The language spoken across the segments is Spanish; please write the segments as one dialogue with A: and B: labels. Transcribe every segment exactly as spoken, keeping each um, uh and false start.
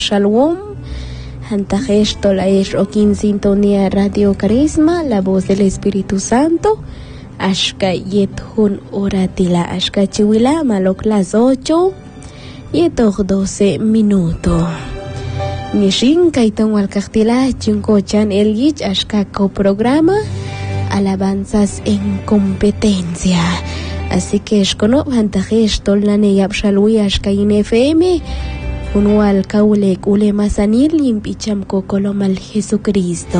A: Shalom, Hantajesh Tolaesh Okin Sintonía Radio Carisma, la voz del Espíritu Santo. Ashka Yethun Oratila, Ashka Chiwila, Malok las ocho, Yetoch doce minutos. Nishin Kaiton Walkachtila, Chinkochan Elgich, Ashka coprograma, alabanzas en competencia. Así que Shkono, Hantajesh Tolane Yapshalui, Ashka in F M. Unual kaulek ule masanil yimpicham kokolomal Jesucristo.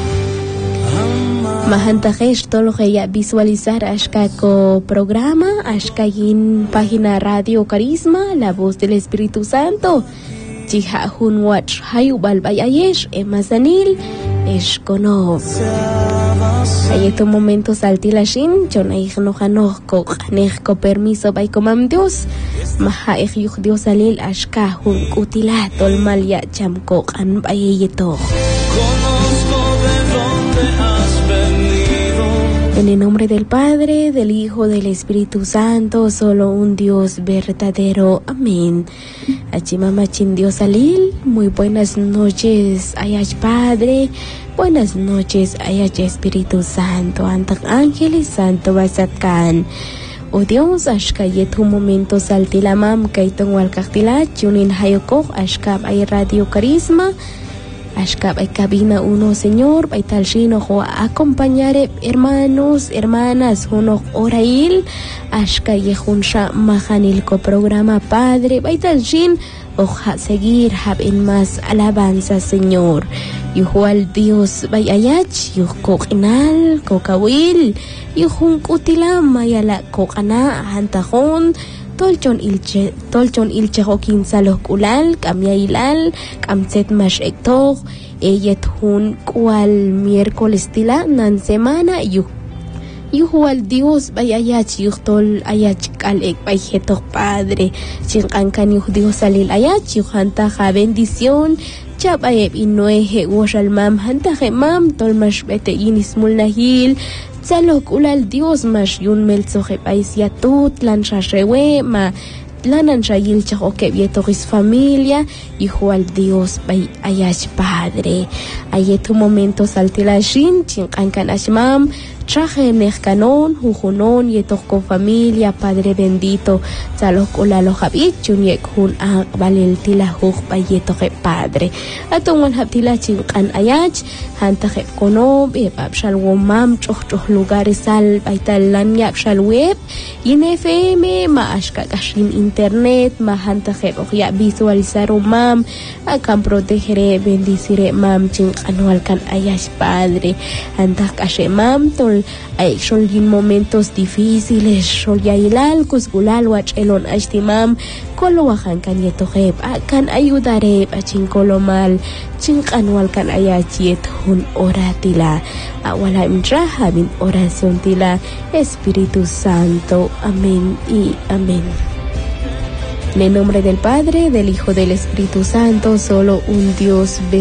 A: Mahantajesh tolo ya visualizar ashkako programa, ashkayin página Radio Carisma, la voz del Espíritu Santo. Chiha hun watch hayubal bayayesh emasanil eshkono. Hay estos momentos altilashin, chonay no hanoh ko khaneh ko permiso bay komam Dios. Maha ehyuh Dios alil ashka hun utila tol malya chamko kan bayeto. En el nombre del Padre, del Hijo, del Espíritu Santo, solo un Dios verdadero. Amén. Achimamachin Dios alil, muy buenas noches, ayach Padre. Buenas noches, ayach Espíritu Santo, antak ángeles santo basatkan. O Dios, ashka yetu momento saltilamam kaitong walkaktila, chunin hayokok, ashkab ay Radio Carisma. Ashkab ay cabina uno, Señor, ay tal shino ho acompañare hermanos, hermanas, uno orail, ashka yehunsha mahanil ko programa Padre, ay tal shin, oja seguir hab en más alabanza, Señor. Yuhual Dios bay ayach, yuh kokinal, kokawil, yuhun kutilam mayala kokana, hantajón, Tolchon ilche, tolchon ilche hokin salos kulal, kamyailal, kamset mash ektok, eyet hun cual miércoles tila, nan semana, yuh. Yuhual Dios bay ayach, yuh tol ayach kalek bay jetok Padre, chinkankan yuh Dios alil ayach, yuh hantaja bendición, chap ayeb inoeje woshal mam, hantaje mam, tol mash bete inismul nahil, Salok ulal Dios mas yun melzoje paisia tut lan shashewe ma lanan shayil chahoke vietoris familia hijo al Dios bay ayach Padre ayetu momentos altilashin chinkankan ashmam traje nehkanon hujunon yetok con familia Padre bendito salok ulalo habit chunyek hun akbalil tila huj bayetoje Padre atongon habtila chinkan ayach hantaje kono be babshal womam choh choh lugares al baitalan yapshal web in F M ma ashka kashin internet ma hantaje ya visualizar umam akan proteger bendicire mam chinkan kan ayach Padre hantak ashe mam tol ay sholgin momentos difíciles sholyayilal kusgulal wach elon ashtimam kolowahan kan yetoheb akan ayudare achin kolomal chinkanwal kan ayachet hun oratila awala imtraha min oración tila Espíritu Santo. Amén y amén. En el nombre del Padre, del Hijo, del Espíritu Santo, solo un Dios